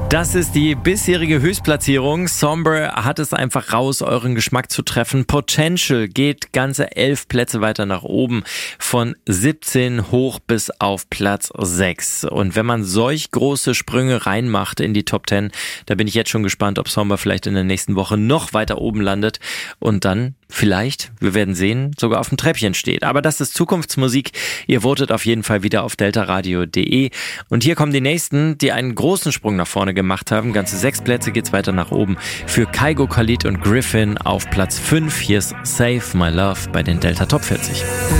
Das ist die bisherige Höchstplatzierung. Somber hat es einfach raus, euren Geschmack zu treffen. Potential geht ganze 11 Plätze weiter nach oben, von 17 hoch bis auf Platz 6. Und wenn man solch große Sprünge reinmacht in die Top 10, da bin ich jetzt schon gespannt, ob Somber vielleicht in der nächsten Woche noch weiter oben landet und dann vielleicht, wir werden sehen, sogar auf dem Treppchen steht. Aber das ist Zukunftsmusik. Ihr votet auf jeden Fall wieder auf deltaradio.de. Und hier kommen die nächsten, die einen großen Sprung nach vorne gemacht haben. Ganze 6 Plätze geht's weiter nach oben. Für Kygo, Khalid und Griffin auf Platz 5. Hier ist Save My Love bei den Delta Top 40.